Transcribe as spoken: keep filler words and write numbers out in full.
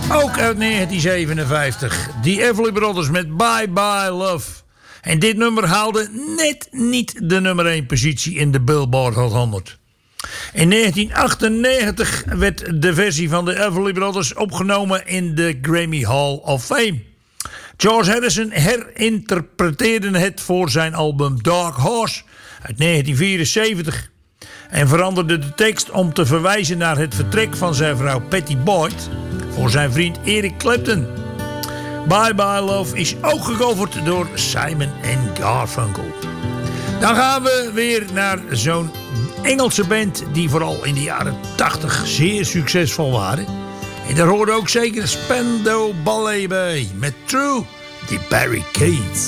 Ook uit negentien zevenenvijftig. The Everly Brothers met Bye Bye Love. En dit nummer haalde net niet de nummer één positie in de Billboard Hot honderd. In negentien achtennegentig werd de versie van de Everly Brothers opgenomen in de Grammy Hall of Fame. George Harrison herinterpreteerde het voor zijn album Dark Horse uit negentien vierenzeventig. En veranderde de tekst om te verwijzen naar het vertrek van zijn vrouw Pattie Boyd voor zijn vriend Eric Clapton. Bye Bye Love is ook gecoverd door Simon en Garfunkel. Dan gaan we weer naar zo'n Engelse band die vooral in de jaren tachtig zeer succesvol waren. En daar hoorde ook zeker Spandau Ballet bij met True, The Barricades.